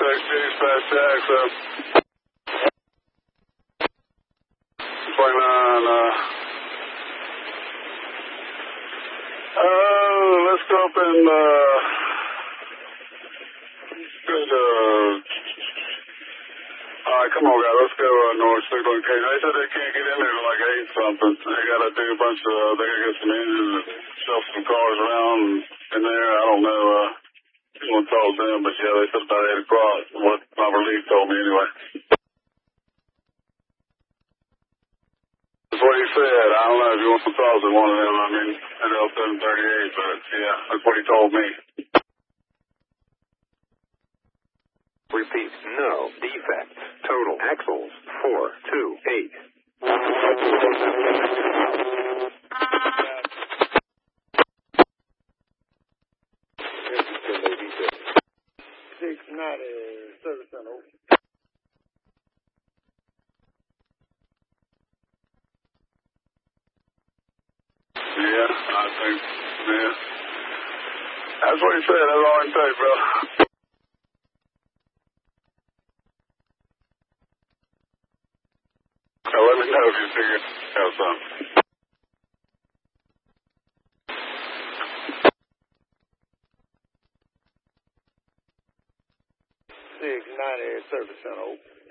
Contact dispatch access. 29, let's go up and, alright, come on, guys, let's go, North Signal Cage. They said they can't get in there till like 8 something. They gotta do a bunch of, they gotta get some engines and shuffle some cars around in there. I don't know, you want to talk to them, but yeah, they said about 8 o'clock, what my relief told me anyway. That's what he said. I don't know if you want to talk to one of them. I mean, at L738, but yeah, that's what he told me. Repeat, no defect. Total axles 428. 690 service center. Yeah, I think, yeah. That's what he said. That's all I can say, bro. So let me know if you figure out something. 690 service center.